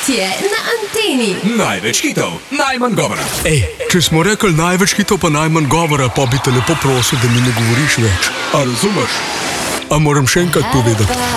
Cvetje na anteni. Največ hitov, najmanj govora. Ej, če smo rekli največ hitov pa najmanj govora, pa bi te lepo prosil, da mi ne govoriš več. A razumeš? A moram še enkrat povedati?